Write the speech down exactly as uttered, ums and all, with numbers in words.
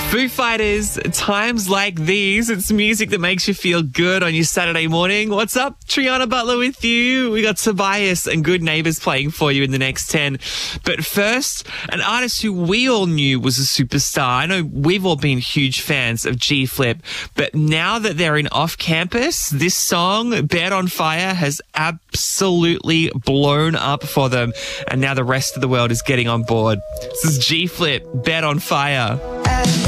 Foo Fighters, times like these. It's music that makes you feel good on your Saturday morning. What's up? Triana Butler with you. We got Tobias and Good Neighbours playing for you in the next ten. But first, an artist who we all knew was a superstar. I know we've all been huge fans of G-Flip, but now that they're in Off Campus, this song, Bed on Fire, has absolutely blown up for them. And now the rest of the world is getting on board. This is G-Flip, Bed on Fire.